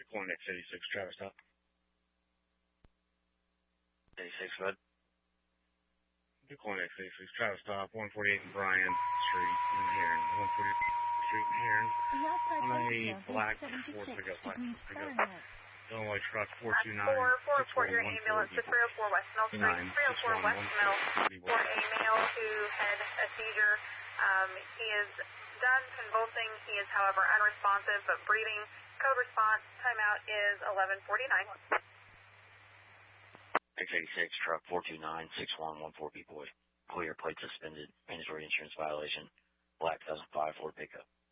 Calling X86, Travis Top. 86, bud. Calling X86, Travis Top, 148 Bryan Street in Heron. 148 Street in Heron. On a black Ford pickup. Illinois truck 429. 4 report your ambulance to 304 West Mill Street. 304 West Mill for a male who had a seizure. He is done convulsing. He is, however, unresponsive but breathing. Code response timeout is 11:49. X86, truck 429-6114 B boy. Clear, plate suspended, mandatory insurance violation. Black 2005 Ford pickup.